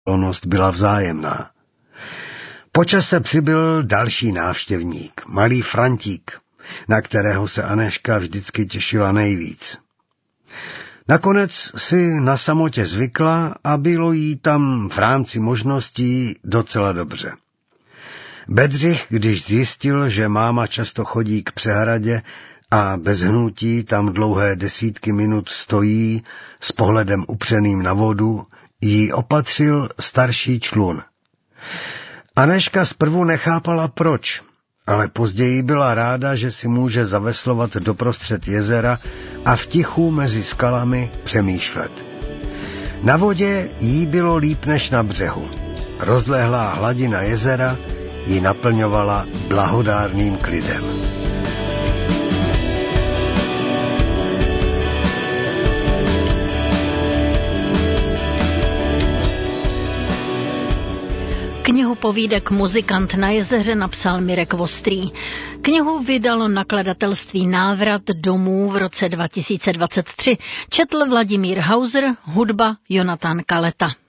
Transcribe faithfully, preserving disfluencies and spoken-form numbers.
Onost byla vzájemná. Po čase přibyl další návštěvník, malý Frantík, na kterého se Anežka vždycky těšila nejvíc. Nakonec si na samotě zvykla a bylo jí tam v rámci možností docela dobře. Bedřich, když zjistil, že máma často chodí k přehradě a bez hnutí tam dlouhé desítky minut stojí s pohledem upřeným na vodu, jí opatřil starší člun. Anežka zprvu nechápala proč, ale později byla ráda, že si může zaveslovat doprostřed jezera a v tichu mezi skalami přemýšlet. Na vodě jí bylo líp než na břehu. Rozlehlá hladina jezera ji naplňovala blahodárným klidem. Knihu povídek Muzikant na jezeře napsal Mirek Vostrý. Knihu vydalo nakladatelství Návrat domů v roce dva tisíce dvacet tři. Četl Vladimír Hauser, hudba Jonathan Kaleta.